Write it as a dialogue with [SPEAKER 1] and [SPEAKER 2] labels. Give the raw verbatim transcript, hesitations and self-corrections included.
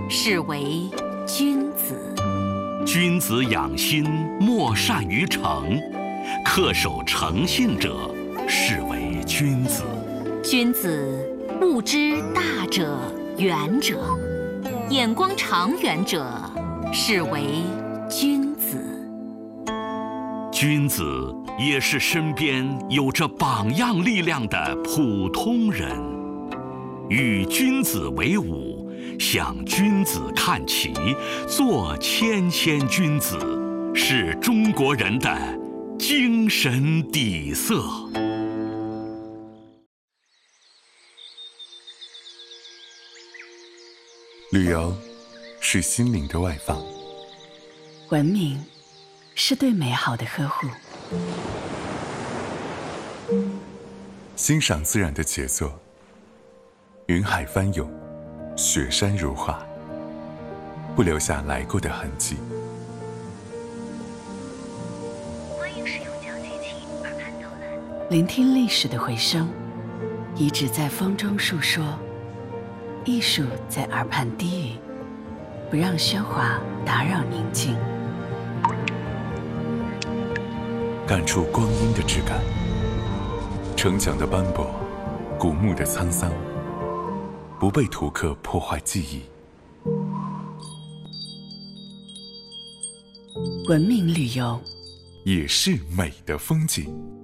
[SPEAKER 1] 是为君子。
[SPEAKER 2] 君子养心，莫善于诚。恪守诚信者，是为君子。
[SPEAKER 1] 君子不知大者远者，眼光长远者，是为君子。
[SPEAKER 2] 君子也是身边有着榜样力量的普通人。与君子为伍，向君子看齐，做谦谦君子，是中国人的精神底色。
[SPEAKER 3] 旅游是心灵的外放，
[SPEAKER 4] 文明是对美好的呵护，
[SPEAKER 3] 欣赏自然的杰作，云海翻涌，雪山如画，不留下来过的痕迹。
[SPEAKER 5] 欢迎使用讲解器耳畔导览。
[SPEAKER 4] 聆听历史的回声，遗址在风中述说，艺术在耳畔低语，不让喧哗打扰宁静。
[SPEAKER 3] 感触光阴的质感，城墙的斑驳，古墓的沧桑，不被图刻破坏记忆。
[SPEAKER 4] 文明旅游
[SPEAKER 3] 也是美的风景。